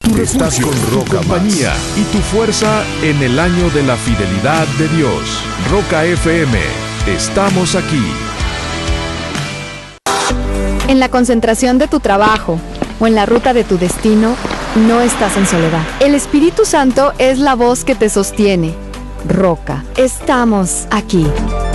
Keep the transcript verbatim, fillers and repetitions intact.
Tu refugio, con Roca compañía y tu fuerza en el año de la fidelidad de Dios. Roca F M, estamos aquí. En la concentración de tu trabajo o en la ruta de tu destino, no estás en soledad. El Espíritu Santo es la voz que te sostiene. Roca, estamos aquí.